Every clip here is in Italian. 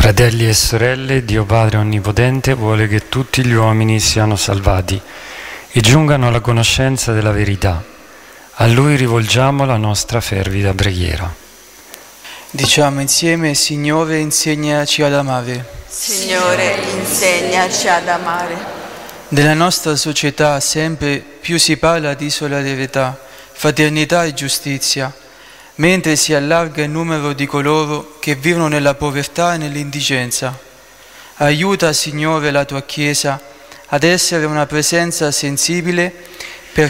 Fratelli e sorelle, Dio Padre Onnipotente vuole che tutti gli uomini siano salvati e giungano alla conoscenza della verità. A Lui rivolgiamo la nostra fervida preghiera. Diciamo insieme: Signore, insegnaci ad amare. Signore, insegnaci ad amare. Nella nostra società sempre più si parla di solidarietà, fraternità e giustizia, mentre si allarga il numero di coloro che vivono nella povertà e nell'indigenza. Aiuta, Signore, la tua Chiesa ad essere una presenza sensibile per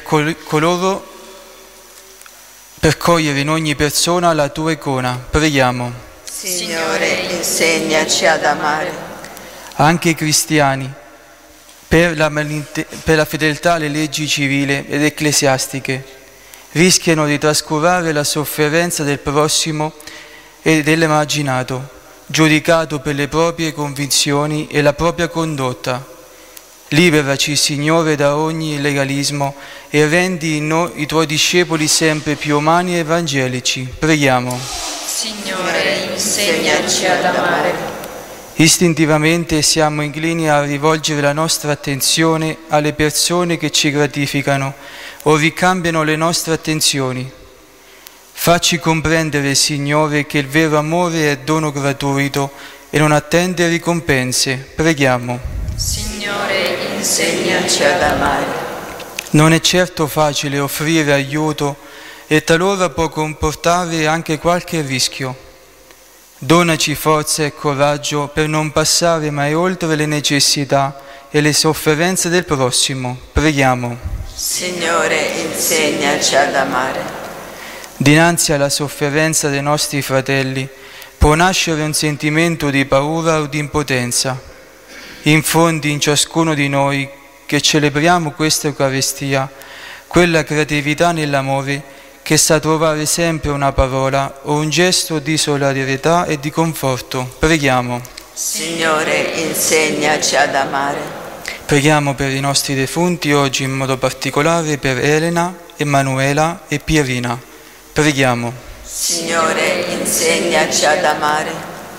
cogliere in ogni persona la tua icona. Preghiamo. Signore, insegnaci ad amare. Anche i cristiani, per la fedeltà alle leggi civili ed ecclesiastiche, rischiano di trascurare la sofferenza del prossimo e dell'emarginato, giudicato per le proprie convinzioni e la propria condotta. Liberaci, Signore, da ogni legalismo e rendi in noi i tuoi discepoli sempre più umani e evangelici. Preghiamo. Signore, insegnaci ad amare. Istintivamente siamo inclini a rivolgere la nostra attenzione alle persone che ci gratificano o ricambiano le nostre attenzioni. Facci comprendere, Signore, che il vero amore è dono gratuito e non attende ricompense. Preghiamo. Signore, insegnaci ad amare. Non è certo facile offrire aiuto e talora può comportare anche qualche rischio. Donaci forza e coraggio per non passare mai oltre le necessità e le sofferenze del prossimo. Preghiamo. Signore, insegnaci ad amare. Dinanzi alla sofferenza dei nostri fratelli può nascere un sentimento di paura o di impotenza. Infondi in ciascuno di noi che celebriamo questa Eucaristia quella creatività nell'amore che sa trovare sempre una parola o un gesto di solidarietà e di conforto. Preghiamo. Signore, insegnaci ad amare. Preghiamo per i nostri defunti oggi, in modo particolare per Elena, Emanuela e Pierina. Preghiamo. Signore, insegnaci ad amare.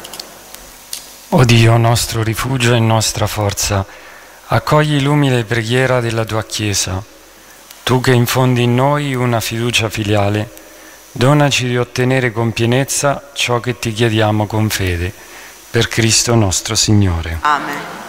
O Dio, nostro rifugio e nostra forza, accogli l'umile preghiera della tua Chiesa. Tu che infondi in noi una fiducia filiale, donaci di ottenere con pienezza ciò che ti chiediamo con fede. Per Cristo nostro Signore. Amen.